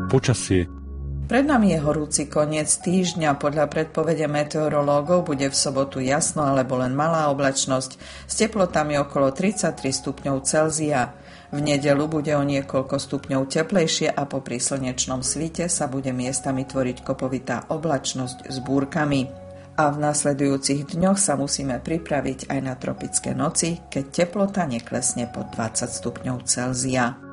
Počasie. Pred nami je horúci koniec týždňa. Podľa predpovede meteorológov bude v sobotu jasno alebo len malá oblačnosť s teplotami okolo 33 stupňov Celzia. V nedeľu bude o niekoľko stupňov teplejšie a popri slnečnom svite sa bude miestami tvoriť kopovitá oblačnosť s búrkami. A v nasledujúcich dňoch sa musíme pripraviť aj na tropické noci, keď teplota neklesne pod 20 stupňov Celzia.